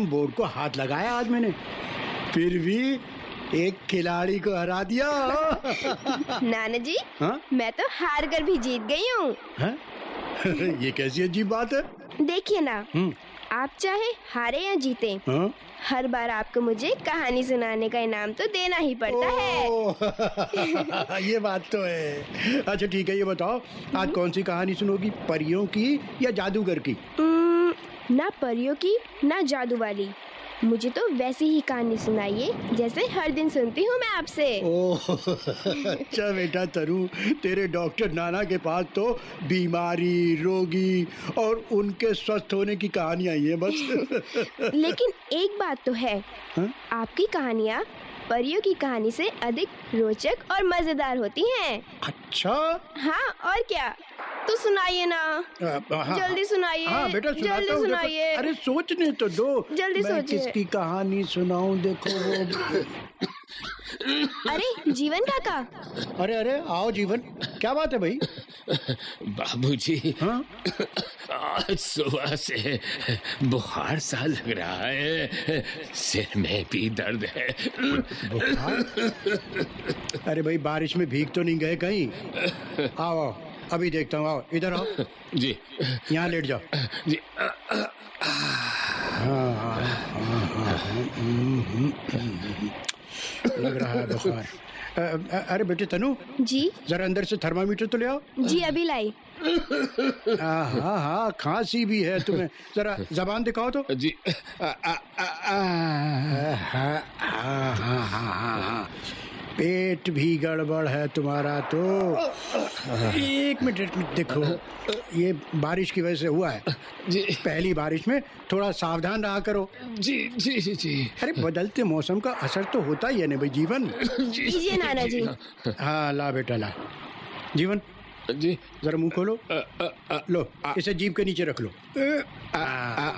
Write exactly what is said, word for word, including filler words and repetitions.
Board को हाथ लगाया आज मैंने, फिर भी एक खिलाड़ी को हरा दिया। नाना जी, हाँ? मैं तो हार कर भी जीत गई हूँ। ये कैसी अजीब बात है? देखिए ना, आप चाहे हारे या जीते, हाँ? हर बार आपको मुझे कहानी सुनाने का इनाम तो देना ही पड़ता है। ये बात तो है। अच्छा ठीक है, ये बताओ आज कौन सी कहानी सुनोगी, परियों की या जादूगर की? ना परियों की ना जादू वाली, मुझे तो वैसी ही कहानी सुनाइए जैसे हर दिन सुनती हूँ मैं आपसे। ओह अच्छा बेटा तरू, तेरे डॉक्टर नाना के पास तो बीमारी, रोगी और उनके स्वस्थ होने की कहानियां ही है बस। लेकिन एक बात तो है, हा? आपकी कहानियाँ परियों की कहानी से अधिक रोचक और मजेदार होती हैं। अच्छा? हाँ और क्या, तो सुनाइए ना। हाँ, जल्दी सुनाइए। हाँ बेटा जल्दी सुनाइए। अरे सोचने तो दो, जल्दी मैं सोचिए। किसकी कहानी सुनाऊं? देखो वो। अरे जीवन काका। अरे अरे आओ जीवन, क्या बात है भाई? बाबूजी, हाँ? आज सुबह से बुखार सा लग रहा है, सिर में भी दर्द है। बुखार? अरे भाई बारिश में भीग तो नहीं गए कहीं? आओ आओ अभी देखता हूँ, आओ इधर आओ जी। यहाँ लेट जाओ जी। हाँ हाँ हाँ हाँ लग रहा है बुखार। अरे बेटे तनु जी। जरा अंदर से थर्मामीटर तो ले आओ। जी अभी लाई। हाँ हाँ खांसी भी है तुम्हें, जरा जबान दिखाओ तो। जी। आ, आ, आ, आ, हाँ हाँ हाँ हाँ हाँ पेट भी गड़बड़ है तुम्हारा तो। एक मिनट एक मिनट देखो, ये बारिश की वजह से हुआ है। जी। पहली बारिश में थोड़ा सावधान रहा करो। जी जी जी। अरे बदलते मौसम का असर तो होता ही है ना भाई जीवन। कीजिए नाना जी। हाँ ला बेटा ला। जीवन जी जरा मुंह खोलो, आ, आ, आ, लो इसे जीभ के नीचे रख लो। आ, आ,